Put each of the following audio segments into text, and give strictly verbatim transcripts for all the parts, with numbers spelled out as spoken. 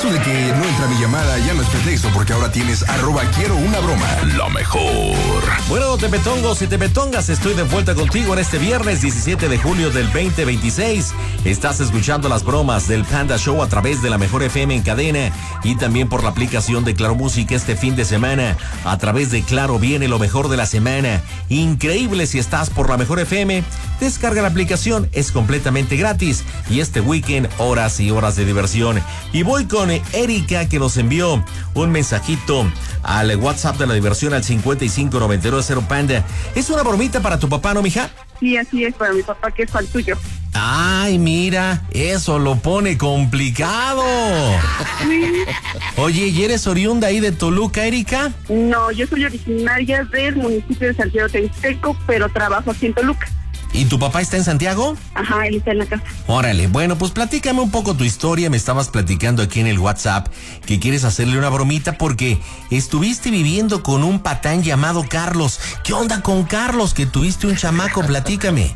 Eso de que no entra mi llamada ya no es pretexto, porque ahora tienes arroba quiero una broma. La mejor. Bueno, tepetongos y tepetongas, estoy de vuelta contigo en este viernes diecisiete de julio del veinte veintiséis. Estás escuchando las bromas del Panda Show a través de la Mejor F M en cadena y también por la aplicación de Claro Música este fin de semana. A través de Claro viene lo mejor de la semana. Increíble si estás por la Mejor F M. Descarga la aplicación, es completamente gratis. Y este weekend, horas y horas de diversión. Y voy con Erika, que nos envió un mensajito al WhatsApp de la diversión al cincuenta y cinco noventa y nueve cero Panda. ¿Es una bromita para tu papá, no, mija? Sí, así es, para mi papá, que es al tuyo. Ay, mira, eso lo pone complicado. Sí. Oye, ¿y eres oriunda ahí de Toluca, Erika? No, yo soy originaria del municipio de Santiago Texteco, pero trabajo aquí en Toluca. ¿Y tu papá está en Santiago? Ajá, él está en la casa. Órale, bueno, pues platícame un poco tu historia. Me estabas platicando aquí en el WhatsApp que quieres hacerle una bromita porque estuviste viviendo con un patán llamado Carlos. ¿Qué onda con Carlos? Que tuviste un chamaco, platícame.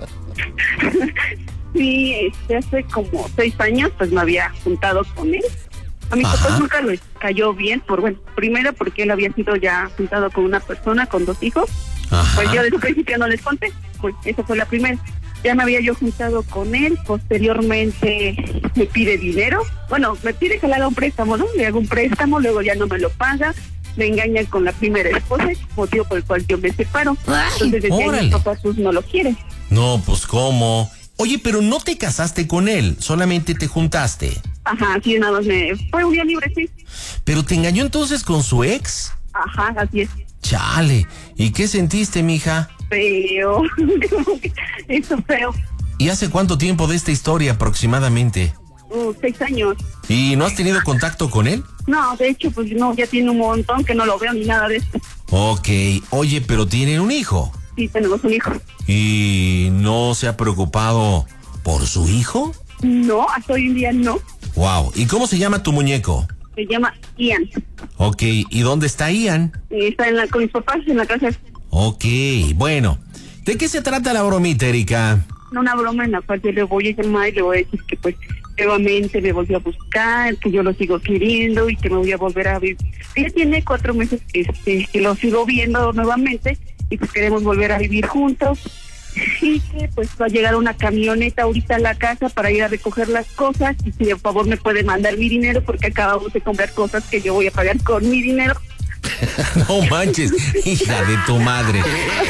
Sí, este, hace como seis años, pues me había juntado con él. A mis papás nunca les cayó bien, por bueno, primero porque él había sido ya juntado con una persona, con dos hijos. Ajá. Pues yo desde el principio no les conté, pues esa fue la primera. Ya me había yo juntado con él, posteriormente me pide dinero. Bueno, me pide que le haga un préstamo, ¿no? Le hago un préstamo, luego ya no me lo paga. Me engañan con la primera esposa, motivo por el cual yo me separo. Entonces desde ahí mis papás pues no lo quieren. No, pues ¿cómo? Oye, pero no te casaste con él, solamente te juntaste. Ajá, sí, nada más me... Fue un día libre, sí. ¿Pero te engañó entonces con su ex? Ajá, así es. Chale, ¿y qué sentiste, mija? Feo, eso feo. ¿Y hace cuánto tiempo de esta historia aproximadamente? Uh, seis años. ¿Y no has tenido contacto con él? No, de hecho, pues no, ya tiene un montón que no lo veo ni nada de esto. Ok, oye, pero tienen un hijo. Sí, tenemos un hijo. ¿Y no se ha preocupado por su hijo? No, hasta hoy en día no. Wow, ¿y cómo se llama tu muñeco? Se llama Ian. Ok, ¿y dónde está Ian? Está en la, con mis papás en la casa. Ok, bueno, ¿de qué se trata la bromita, Erika? Una broma en la cual yo le voy a llamar y le voy a decir que pues nuevamente me volvió a buscar, que yo lo sigo queriendo y que me voy a volver a vivir. Ya tiene cuatro meses que, este, que lo sigo viendo nuevamente y pues queremos volver a vivir juntos. Y que pues va a llegar una camioneta ahorita a la casa para ir a recoger las cosas y si de favor me puede mandar mi dinero porque acabamos de comprar cosas que yo voy a pagar con mi dinero. No manches, hija de tu madre.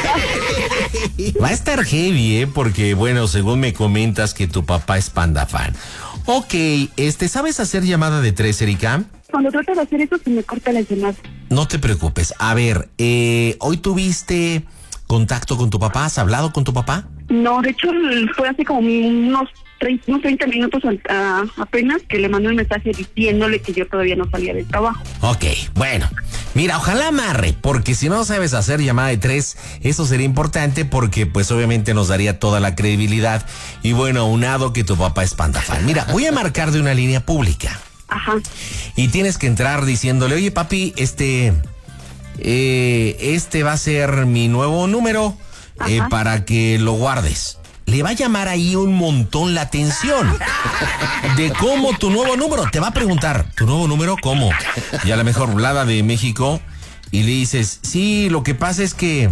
Va a estar heavy, ¿eh? Porque, bueno, según me comentas que tu papá es Panda fan. Ok, este, ¿sabes hacer llamada de tres, Erika? Cuando trato de hacer eso se me corta la llamada. No te preocupes. A ver, eh, ¿hoy tuviste contacto con tu papá? ¿Has hablado con tu papá? No, de hecho fue hace como unos treinta, unos treinta minutos a, a, apenas que le mandé un mensaje diciéndole que yo todavía no salía del trabajo. Ok, bueno, mira, ojalá amarre, porque si no sabes hacer llamada de tres, eso sería importante porque pues obviamente nos daría toda la credibilidad y bueno, aunado que tu papá es Panda fan. Mira, voy a marcar de una línea pública. Ajá. Y tienes que entrar diciéndole, oye papi, este... Eh, este va a ser mi nuevo número eh, para que lo guardes. Le va a llamar ahí un montón la atención de cómo tu nuevo número. Te va a preguntar, ¿tu nuevo número cómo? Y a lo mejor hablada de México y le dices, sí, lo que pasa es que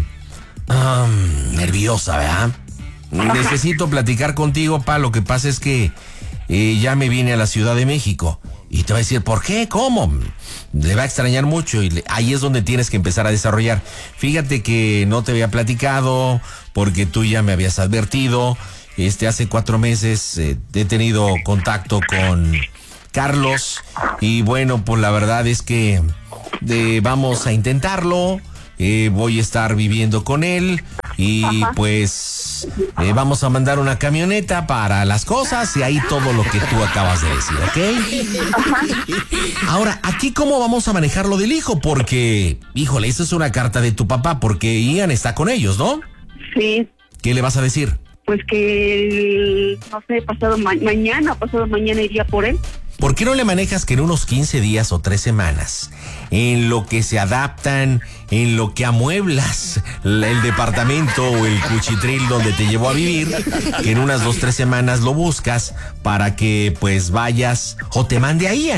um, nerviosa, ¿verdad? Necesito platicar contigo, pa, lo que pasa es que eh, ya me vine a la Ciudad de México. Y te va a decir, ¿por qué? ¿Cómo? Le va a extrañar mucho y le, ahí es donde tienes que empezar a desarrollar. Fíjate que no te había platicado porque tú ya me habías advertido. Este, hace cuatro meses eh, he tenido contacto con Carlos y bueno, pues la verdad es que eh, vamos a intentarlo. Eh, voy a estar viviendo con él y Ajá. pues eh, vamos a mandar una camioneta para las cosas y ahí todo lo que tú acabas de decir, ¿ok? Ajá. Ahora, ¿aquí cómo vamos a manejar lo del hijo? Porque, híjole, esa es una carta de tu papá porque Ian está con ellos, ¿no? Sí. ¿Qué le vas a decir? Pues que, no sé, pasado ma- mañana, pasado mañana iría por él. ¿Por qué no le manejas que en unos quince días o tres semanas, en lo que se adaptan, en lo que amueblas el departamento o el cuchitril donde te llevó a vivir, que en unas dos, tres semanas lo buscas para que pues vayas o te mande a Ian?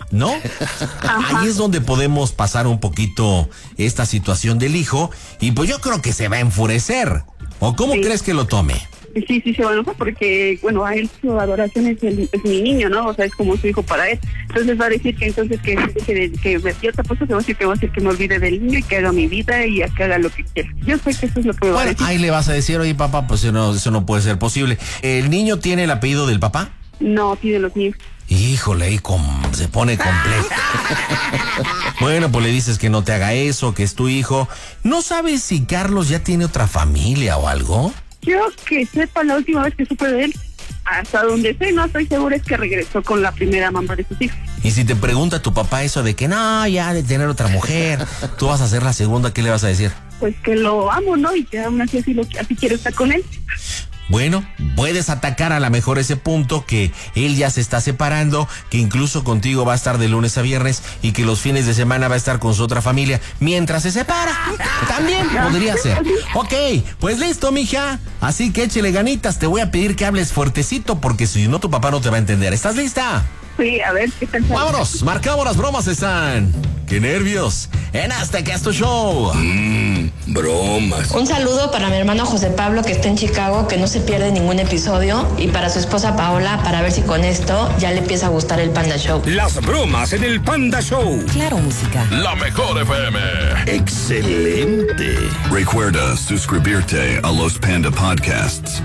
¿no? Ajá. Ahí es donde podemos pasar un poquito esta situación del hijo y pues yo creo que se va a enfurecer. ¿O cómo sí. crees que lo tome? Sí, sí, se va a enojar porque, bueno, a él su adoración es, el, es mi niño, ¿no? O sea, es como su hijo para él. Entonces va a decir que entonces que, que, que, que yo te apuesto que va a decir que va a decir que me olvide del niño y que haga mi vida y que haga lo que quiera. Yo sé que eso es lo que me va bueno, a decir. Ahí le vas a decir, oye, papá, pues eso no, eso no puede ser posible. ¿El niño tiene el apellido del papá? No, tiene los míos. Híjole, y com, se pone complejo. Bueno, pues le dices que no te haga eso, que es tu hijo. ¿No sabes si Carlos ya tiene otra familia o algo? Yo que sepa, la última vez que supe de él, hasta donde sé, no estoy segura, es que regresó con la primera mamá de sus hijos. Y si te pregunta tu papá eso de que no, ya de tener otra mujer, tú vas a ser la segunda, ¿qué le vas a decir? Pues que lo amo, ¿no? Y que aún así, así, lo, así quiero estar con él. Bueno, puedes atacar a lo mejor ese punto que él ya se está separando, que incluso contigo va a estar de lunes a viernes y que los fines de semana va a estar con su otra familia mientras se separa. También podría ser. Ok, pues listo, mija. Así que échele ganitas. Te voy a pedir que hables fuertecito porque si no tu papá no te va a entender. ¿Estás lista? Sí, a ver, ¿qué tal? Vámonos, marcamos, las bromas están. ¡Qué nervios! En Hasta que es tu show. Mmm, bromas. Un saludo para mi hermano José Pablo, que está en Chicago, que no se pierde ningún episodio. Y para su esposa Paola, para ver si con esto ya le empieza a gustar el Panda Show. Las bromas en el Panda Show. Claro, música. La mejor F M. Excelente. Recuerda suscribirte a los Panda Podcasts.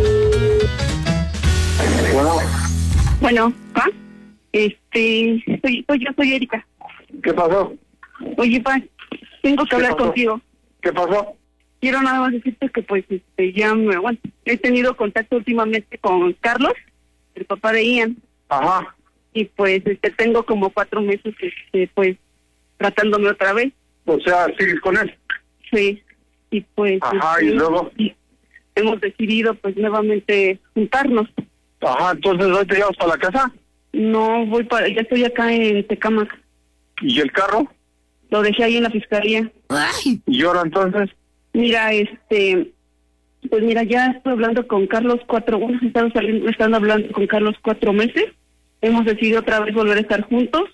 Bueno. Bueno, ¿ah? Este, soy, soy yo, soy Erika. ¿Qué pasó? Oye, pa, tengo que hablar pasó? contigo. ¿Qué pasó? Quiero nada más decirte que pues, este, ya me, bueno, he tenido contacto últimamente con Carlos, el papá de Ian. Ajá. Y pues, este, tengo como cuatro meses, este, pues, tratándome otra vez. O sea, ¿sigues con él? Sí. Y pues, ajá, este, ¿y luego? Y hemos decidido, pues, nuevamente juntarnos. Ajá, entonces, ¿hoy te llevas para la casa? No, voy para, ya estoy acá en Tecámac. ¿Y el carro? Lo dejé ahí en la fiscalía. Ay. ¿Y ahora entonces? Mira, este, pues mira, ya estoy hablando con Carlos cuatro, bueno, he estado saliendo, estando hablando con Carlos cuatro meses. Hemos decidido otra vez volver a estar juntos.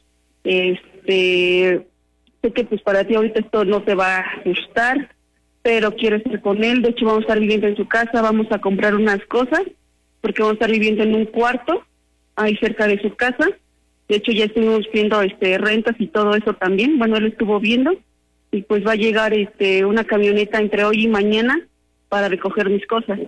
Este, sé que pues para ti ahorita esto no te va a gustar, pero quiero estar con él. De hecho, vamos a estar viviendo en su casa, vamos a comprar unas cosas, porque vamos a estar viviendo en un cuarto ahí cerca de su casa. De hecho, ya estuvimos viendo este rentas y todo eso también. Bueno, él estuvo viendo y pues va a llegar este una camioneta entre hoy y mañana para recoger mis cosas.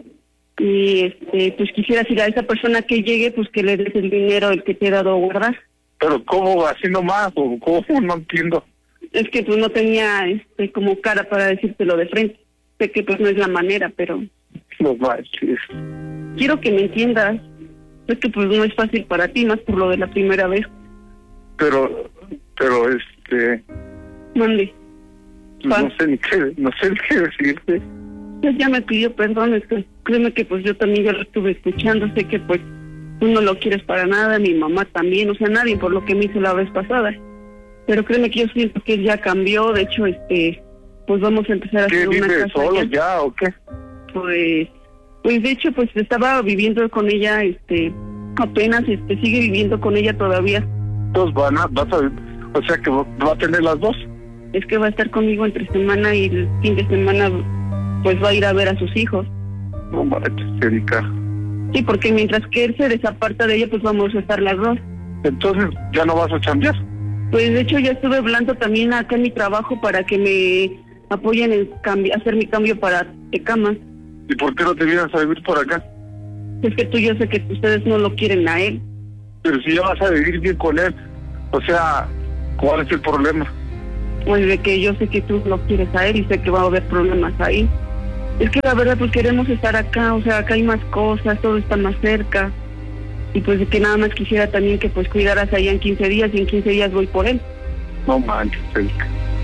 Y este pues quisiera decir a esa persona que llegue, pues que le des el dinero el que te he dado a guardar. ¿Pero cómo? ¿Así nomás? ¿O cómo? No entiendo. Es que pues no tenía este como cara para decírtelo de frente. Sé que pues no es la manera, pero... No manches. Quiero que me entiendas. Es que pues no es fácil para ti, más por lo de la primera vez. Pero, pero este... Mande. No sé ni qué, no sé ni qué decirte. Pues ya me pidió perdón, es que créeme que pues yo también ya lo estuve escuchando, sé que pues tú no lo quieres para nada, mi mamá también, o sea, nadie por lo que me hizo la vez pasada. Pero créeme que yo siento que él ya cambió, de hecho, este, pues vamos a empezar a hacer una casa. ¿Qué, vive solo ya. ya o qué? Pues... Pues de hecho, pues estaba viviendo con ella, este, apenas, este, sigue viviendo con ella todavía. Entonces van a, vas a, o sea que va a tener las dos. Es que va a estar conmigo entre semana y el fin de semana, pues va a ir a ver a sus hijos. No manches, Erika. Sí, porque mientras que él se desaparta de ella, pues vamos a estar las dos. Entonces, ¿ya no vas a cambiar? Pues de hecho ya estuve hablando también acá en mi trabajo para que me apoyen en cambi- hacer mi cambio para Tecámac. ¿Y por qué no te vienes a vivir por acá? Es que tú, yo sé que ustedes no lo quieren a él. Pero si ya vas a vivir bien con él, o sea, ¿cuál es el problema? Pues de que yo sé que tú lo quieres a él y sé que va a haber problemas ahí. Es que la verdad pues queremos estar acá, o sea, acá hay más cosas, todo está más cerca. Y pues de que nada más quisiera también que pues cuidaras allá en quince días y en quince días voy por él. No manches, Erika.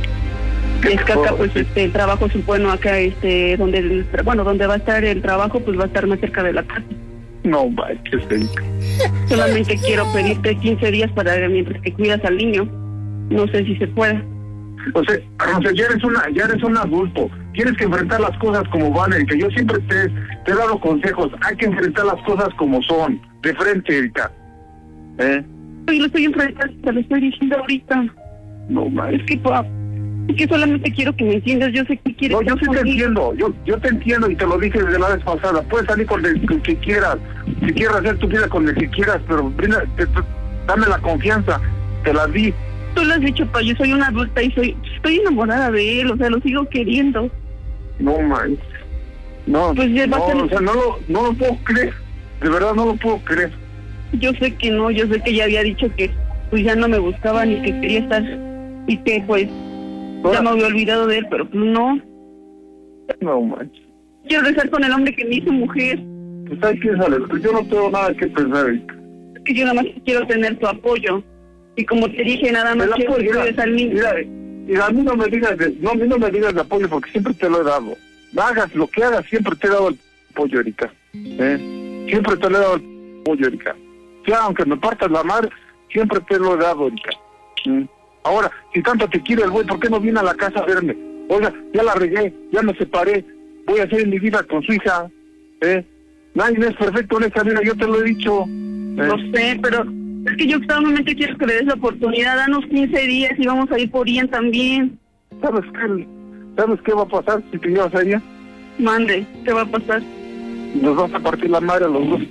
Y es que acá pues este el trabajo es bueno acá este donde el, bueno donde va a estar el trabajo pues va a estar más cerca de la casa. No manches, Erika. Solamente quiero pedirte quince días para mientras que cuidas al niño. No sé si se pueda. O sea, o sea, ya eres una, ya eres un adulto. Tienes que enfrentar las cosas como van, Erika. Yo siempre te, te he dado consejos. Hay que enfrentar las cosas como son, de frente, Erika. ¿Eh? Y lo estoy enfrentando, te lo estoy diciendo ahorita. No, ma, es que, pa, es que solamente quiero que me entiendas. Yo sé que quieres. No, yo sí te conmigo. entiendo. Yo, yo te entiendo y te lo dije desde la vez pasada. Puedes salir con el que, que quieras. Si quieres hacer tu vida con el que quieras, pero brinda, te, te, dame la confianza. Te la di. Tú lo has dicho, pa, yo soy una adulta y soy estoy enamorada de él. O sea, lo sigo queriendo. No, man. No, Pues ya va no, a ser- o sea, no lo, no lo puedo creer. De verdad no lo puedo creer. Yo sé que no, yo sé que ya había dicho que pues ya no me buscaba ni que quería estar y que pues ya me había olvidado de él, pero pues no. No, manches. Quiero regresar con el hombre que me hizo mujer. Pues hay que salir. Pues yo no tengo nada que pensar. Es que yo nada más quiero tener tu apoyo. Y como te dije, nada más El quiero apoyo, que mira, cuides al niño. mira, mira, a mí no me digas de, no, a mí no me digas de apoyo porque siempre te lo he dado. Hagas lo que hagas, siempre te he dado el apoyo, Erika. ¿Eh? Siempre te lo he dado el apoyo, Erika. Ya, aunque me partas la madre, siempre te lo he dado, Erika. ¿Mm? Ahora, si tanto te quiere el güey, ¿por qué no viene a la casa a verme? Oiga, ya la regué, ya me separé, voy a hacer mi vida con su hija. ¿Eh? Nadie es perfecto en esta vida, yo te lo he dicho. ¿Eh? Lo sé, pero es que yo solamente quiero que le des la oportunidad. Danos quince días y vamos a ir por Ian también. ¿Sabes qué? ¿Sabes qué va a pasar si te llevas a ella? Mande, ¿qué va a pasar? Nos vas a partir la madre a los dos.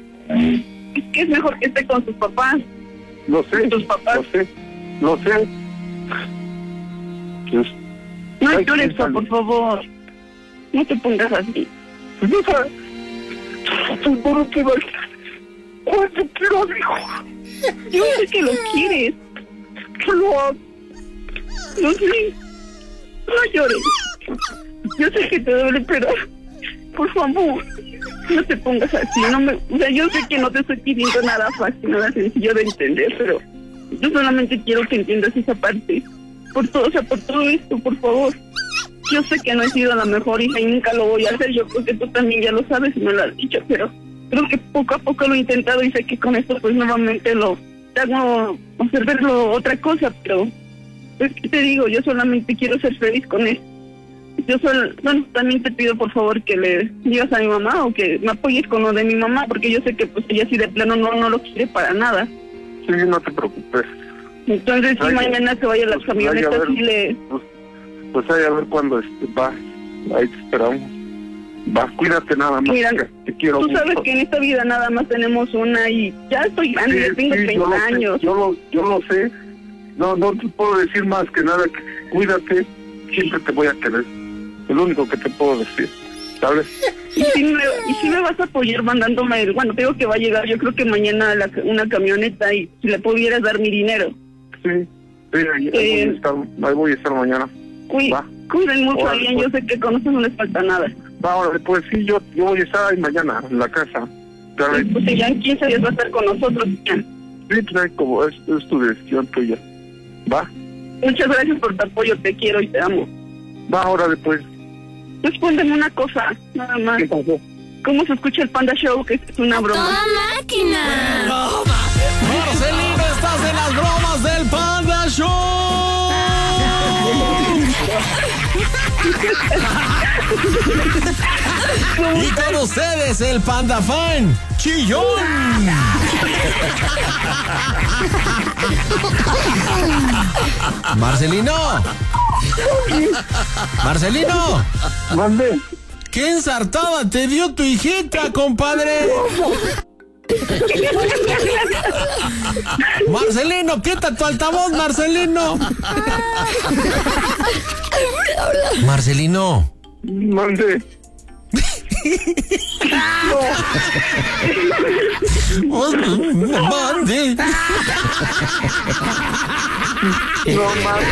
Es que es mejor que esté con sus papás. Lo sé, ¿Tus papás? lo sé, lo sé. Pues, No ay, llores, piénsalo. por favor. No te pongas así. Pues no sabes. Pues no te vas. ¿Cuánto quiero, hijo? Yo sé que lo quieres. Que lo amo. No sé. No llores. Yo sé que te duele, pero por favor, no te pongas así. No me, o sea, yo sé que no te estoy pidiendo nada fácil, nada sencillo de entender, pero yo solamente quiero que entiendas esa parte. Por todo, o sea, por todo esto, por favor. Yo sé que no he sido la mejor hija y nunca lo voy a hacer. Yo creo que tú también ya lo sabes y me lo has dicho, pero creo que poco a poco lo he intentado y sé que con esto pues nuevamente lo te hago hacer verlo otra cosa, pero es que te digo, yo solamente quiero ser feliz con él. Yo solo, bueno, también te pido por favor que le digas a mi mamá o que me apoyes con lo de mi mamá, porque yo sé que pues ella sí de plano no, no lo quiere para nada. Sí, no te preocupes. Entonces si Ay, mañana se vaya a las pues, ay, camionetas a ver. y le... Pues, pues ahí a ver cuándo este, va. Ahí te esperamos. Va, cuídate nada más. Mira, que te quiero tú mucho. sabes que en esta vida nada más tenemos una y ya estoy grande, Sí, ya tengo sí, yo treinta lo sé, años. Yo lo, yo lo sé. No, no te puedo decir más que nada. Que cuídate. Siempre te voy a querer. Es lo único que te puedo decir. ¿Sabes? Y si me, y si me vas a apoyar mandándome, el, bueno, te digo que va a llegar, yo creo que mañana la, una camioneta y si le pudieras dar mi dinero. Sí. Sí, ahí, ahí voy, a estar, ahí voy a estar mañana. Cuí, Va. cuiden mucho a Órale, Ian, pues. yo sé que con eso no les falta nada. Va, ahora, pues sí, yo, yo voy a estar ahí mañana en la casa. ¿Sabes? Pues ya en quince días va a estar con nosotros, Ian. Sí, pues ahí como es, es tu decisión tuya. Va. Muchas gracias por tu apoyo, te quiero y te amo. Va, ahora después. Respóndeme una cosa, nada más. ¿Qué pasó? ¿Cómo se escucha el Panda Show? Que es una broma. ¡Toda máquina! Marcelino, estás en las bromas del Panda Show. Y con ustedes el Panda Fan, Chillón. Marcelino. Marcelino. Mande. ¿Qué ensartada te dio tu hijita, compadre? Marcelino, quita tu altavoz, Marcelino. Marcelino. Mande. Mande. No mames.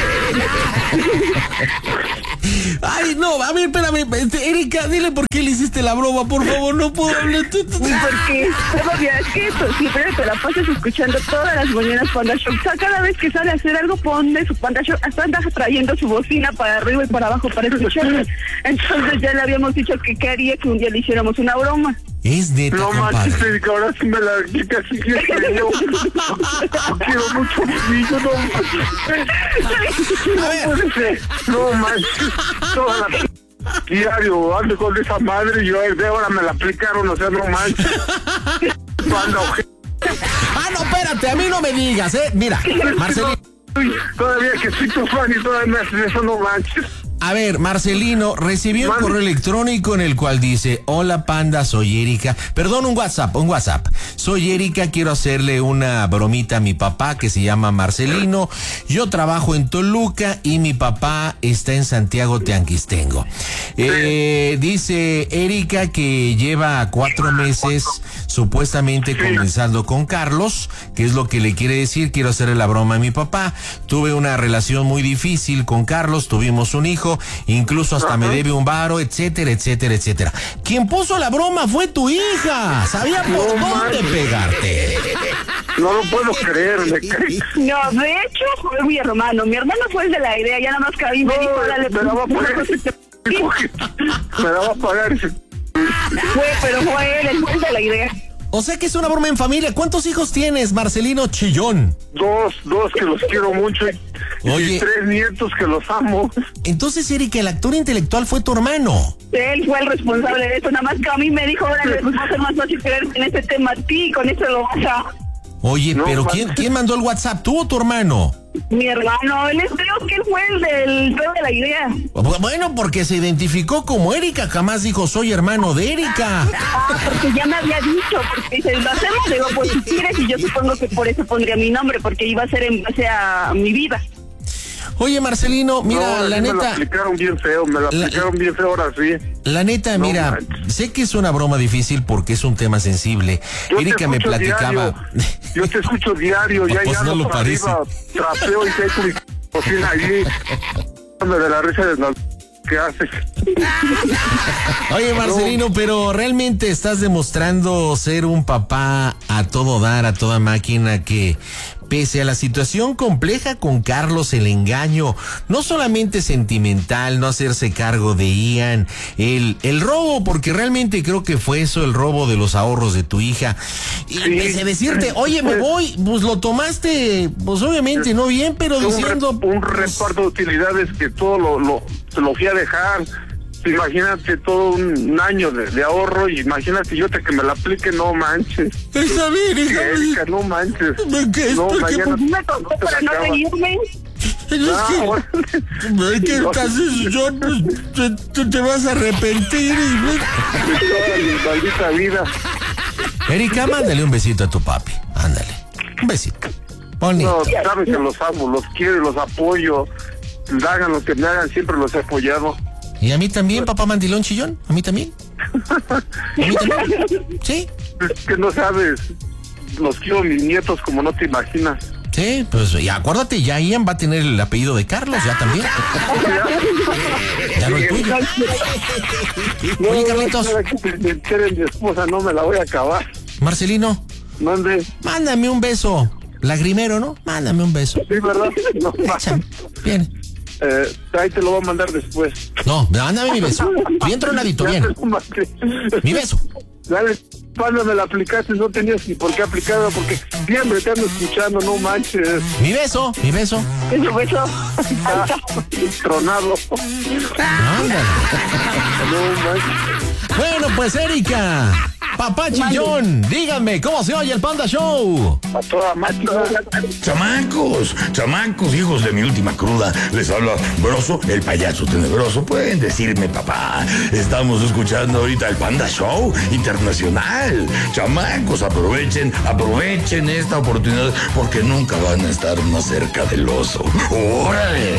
Ay, no, a ver, espérame, este, Erika, dile por qué le hiciste la broma, por favor, no puedo hablar. Porque todavía es que eso, siempre te la pasas escuchando todas las mañanas Panda Show. O sea, cada vez que sale a hacer algo, pone su Panda Show, hasta anda trayendo su bocina para arriba y para abajo para escucharla. Entonces ya le habíamos dicho que qué haría que un día le hiciéramos una broma. Es neta, No compadre. manches, Erika, ahora sí me la chica sí que yo. Yo quiero mucho a mi hijo, no manches. No puede ser. No manches. Toda la p- diario ando con esa madre y yo de ahora me la aplicaron, o sea, no manches. Cuando Ah, no, espérate, a mí no me digas, ¿eh? Mira, Marcelino. Todavía que soy tu fan y todavía me haces eso, no manches. A ver, Marcelino, recibí un correo electrónico en el cual dice: hola Panda, soy Erika. Perdón, un WhatsApp, un WhatsApp. Soy Erika, quiero hacerle una bromita a mi papá que se llama Marcelino. Yo trabajo en Toluca y mi papá está en Santiago Teanquistengo. Eh, dice Erika que lleva cuatro meses supuestamente comenzando con Carlos, que es lo que le quiere decir: quiero hacerle la broma a mi papá. Tuve una relación muy difícil con Carlos, tuvimos un hijo. Incluso hasta Ajá. me debe un varo, etcétera, etcétera, etcétera. Quien puso la broma fue tu hija. Sabía por no, dónde man. pegarte. No lo puedo creer, me caí. No, de hecho fue mi hermano. Mi hermano fue el de la idea, ya nada más cabí y me dijo, dale, me daba a pagar ese... me daba a pagar ese... Fue, pero fue él, él fue el de la idea. O sea que es una broma en familia. ¿Cuántos hijos tienes, Marcelino Chillón? Dos, dos que los quiero mucho y, Oye, y tres nietos que los amo. Entonces, Erika, el actor intelectual fue tu hermano. Él fue el responsable de eso, nada más que a mí me dijo, ahora les va a ser más fácil creer en este tema a ti, con eso lo vas a... Oye, no, pero ¿quién, ¿quién mandó el WhatsApp? ¿Tú o tu hermano? Mi hermano, él es, creo que él fue el del feo de la idea. Bueno, porque se identificó como Erika, jamás dijo soy hermano de Erika. Ah, porque ya me había dicho, porque dice, lo hacemos, digo, pues si quieres, y yo supongo que por eso pondría mi nombre, porque iba a ser en base a mi vida. Oye, Marcelino, mira, no, la me neta... Me la aplicaron bien feo, me la, la aplicaron bien feo ahora sí. La neta, no, mira, manches. Sé que es una broma difícil porque es un tema sensible. Yo Erika me platicaba... Diario. Yo te escucho diario, ya, pues ya no lo parece. Arriba, trapeo y tengo mi cocina allí. De la risa de la... ¿Qué haces? Oye, Marcelino, no. pero realmente estás demostrando ser un papá a todo dar, a toda máquina, que pese a la situación compleja con Carlos, el engaño, no solamente sentimental, no hacerse cargo de Ian, el, el robo, porque realmente creo que fue eso, el robo de los ahorros de tu hija. Y sí. pese a decirte, oye, me voy, pues lo tomaste, pues obviamente no bien, pero un diciendo... Re, un reparto de utilidades que todo lo, lo, lo fui a dejar. Imagínate todo un, un año de, de ahorro y imagínate yo te que me la aplique, no manches. Está bien, hija. Erika, no manches. ¿Qué no, ¿qué, mañana pues me tocó no para no reírme. No, es que estás, yo, te, te, te vas a arrepentir. Toda mi maldita vida. Erika, mándale un besito a tu papi. Ándale. Un besito. Bonito. No, sabes que los amo, los quiero y los apoyo. Hagan lo que me hagan, siempre los he apoyado. ¿Y a mí también, papá mandilón chillón? ¿A mí también? ¿A mí también? ¿Sí? Es que no sabes, los quiero mis nietos como no te imaginas. Sí, pues y acuérdate, ya Ian va a tener el apellido de Carlos, ya también. Ya no el tuyo. No, Oye, Carlitos. No, que me entere mi esposa, no me la voy a acabar. Marcelino. Mande. Mándame un beso. Lagrimero, ¿no? Mándame un beso. Sí, ¿verdad? No, bien. Eh, ahí te lo voy a mandar después. No, mándame mi beso. Bien tronadito, bien. Mi beso. Dale, cuando me la aplicaste no tenías ni por qué aplicarla porque siempre te ando escuchando, no manches. Mi beso, mi beso. ¿Es un beso? Ah, tronado. Ándale. No manches. Bueno, pues Erika, papá chillón, díganme, ¿cómo se oye el Panda Show? A toda máquina. Chamacos, chamacos, hijos de mi última cruda, les habla Broso, el payaso tenebroso. Pueden decirme, papá, estamos escuchando ahorita el Panda Show Internacional. Chamacos, aprovechen, aprovechen esta oportunidad porque nunca van a estar más cerca del oso. ¡Órale!